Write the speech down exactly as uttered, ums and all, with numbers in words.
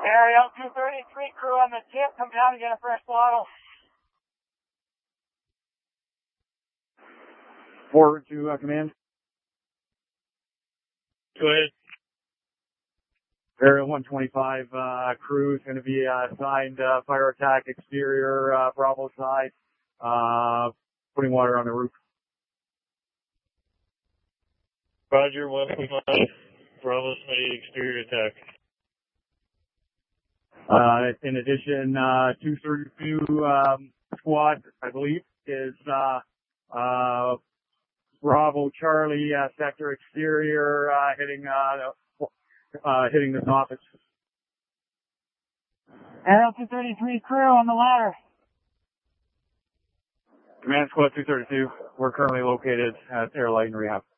Area two thirty-three crew on the tip, come down and get a fresh bottle. Forward to uh, command. Go ahead. Area one twenty-five uh, crew is going to be uh, assigned uh, fire attack exterior uh, Bravo side, uh, putting water on the roof. Roger, one twenty-five. Bravo side exterior attack. Uh, in addition, uh, two thirty-two um, squad, I believe, is uh, uh, Bravo Charlie uh, sector exterior uh, hitting uh, uh, hitting this office. Area two thirty-three crew on the ladder. Command Squad two thirty-two, we're currently located at Air Light and Rehab.